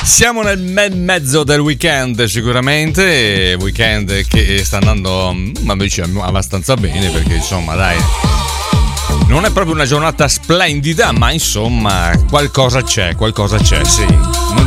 Siamo nel mezzo del weekend, sicuramente, weekend che sta andando abbastanza bene, perché insomma dai, non è proprio una giornata splendida, ma insomma qualcosa c'è, sì.